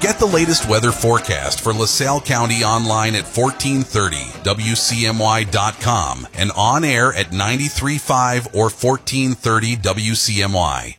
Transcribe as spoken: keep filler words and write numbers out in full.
Get the latest weather forecast for LaSalle County online at fourteen thirty W C M Y dot com and on air at ninety-three point five or fourteen thirty W C M Y.